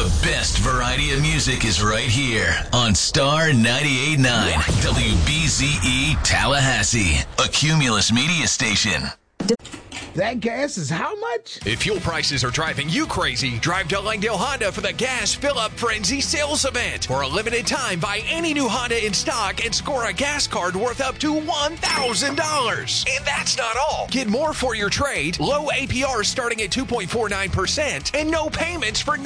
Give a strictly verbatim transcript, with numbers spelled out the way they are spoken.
The best variety of music is right here on Star ninety-eight point nine, W B Z E Tallahassee, a Cumulus media station. That gas is how much? If fuel prices are driving you crazy, drive to Langdale Honda for the Gas Fill-Up Frenzy sales event. For a limited time, buy any new Honda in stock and score a gas card worth up to one thousand dollars. And that's not all. Get more for your trade, low A P R starting at two point four nine percent, and no payments for